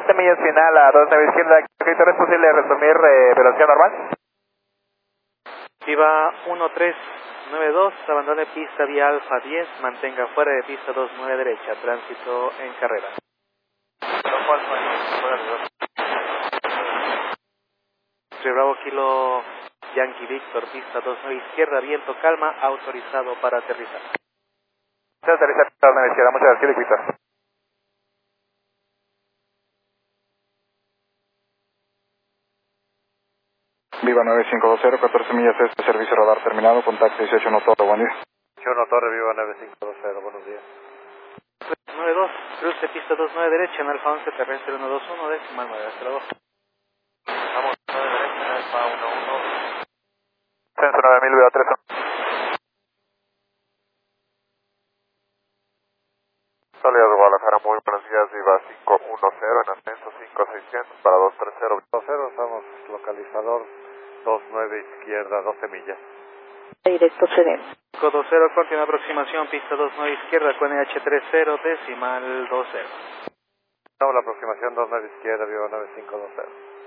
7 millas final a 29 izquierda. ¿Es posible resumir velocidad normal? Viva 1392, abandone pista vía Alfa 10, mantenga fuera de pista 29 derecha, tránsito en carrera. Bravo Kilo Yankee Víctor, pista 29 izquierda, viento calma, autorizado para aterrizar. Se aterriza pista 29 izquierda, muchas gracias, Víctor. Viva 9520, 14 millas este, servicio radar terminado, contacto 18 no Torre, buen día. 18 Torre, Viva 9520, buenos días. 92, cruce pista 29 derecha, en Alfa 11 terrestre 121, decimal 9 hasta luego. Vamos, 9 derecha, en Alfa 11. Censo 9000, Viva 3. Salida de Guadalajara, muy buenos días, Viva 510, en ascenso 5600 para 230. 20, estamos localizador 29 izquierda, 12 millas. Directo CD. 520, continua aproximación, pista 29 izquierda, con H30, decimal 20. Estamos la aproximación 29 izquierda, Viva 9520.